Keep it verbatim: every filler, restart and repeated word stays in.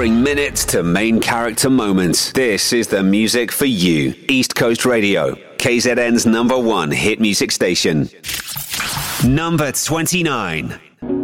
Going minutes to main character moments. This is the music for you. East Coast Radio, K Z N's number one hit music station. Number twenty-nine.